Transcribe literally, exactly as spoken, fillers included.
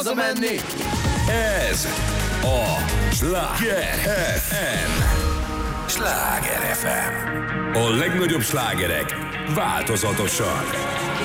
menni. Ez a Sláger ef em. Sláger ef em. A legnagyobb slágerek változatosan.